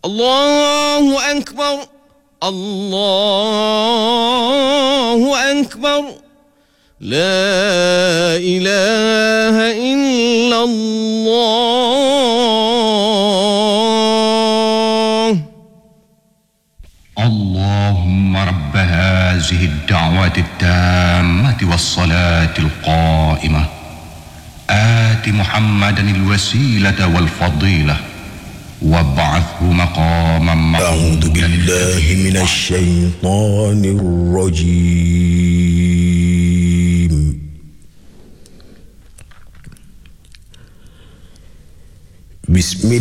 الله أكبر الله أكبر لا إله إلا الله. اللهم رب هذه الدعوة التامة والصلاة القائمة آت محمدا الوسيلة والفضيلة وابعثه مقاما محمودا. أعوذ بالله من الشيطان الرجيم. بسم